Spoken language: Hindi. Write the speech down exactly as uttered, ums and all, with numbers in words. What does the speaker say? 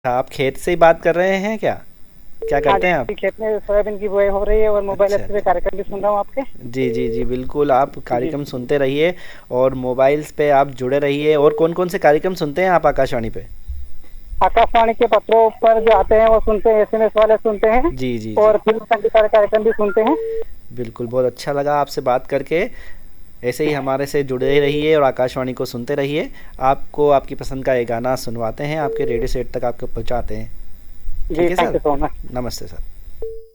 आप खेत से ही बात कर रहे हैं क्या? क्या हाँ करते हैं आप? जी, खेत में सोयाबीन की बुआई हो रही है और मोबाइल अच्छा ऐप पे अच्छा। कार्यक्रम भी सुन रहा हूँ आपके। जी जी जी, बिल्कुल आप जी। कार्यक्रम सुनते रहिए और मोबाइल्स पे आप जुड़े रहिए। और कौन कौन से कार्यक्रम सुनते हैं आप आकाशवाणी पे? आकाशवाणी के पत्रों पर जो आते हैं वो सुनते हैं, एस एम एस वाले सुनते हैं जी जी और जी। फिल्म संगीत वाले कार्यक्रम भी सुनते हैं। बिल्कुल, बहुत अच्छा लगा आपसे बात करके। ऐसे ही हमारे से जुड़े रहिए और आकाशवाणी को सुनते रहिए। आपको आपकी पसंद का एक गाना सुनवाते हैं, आपके रेडियो सेट तक आपको पहुंचाते हैं। जी, ठीक है thank sir. You so much. नमस्ते सर।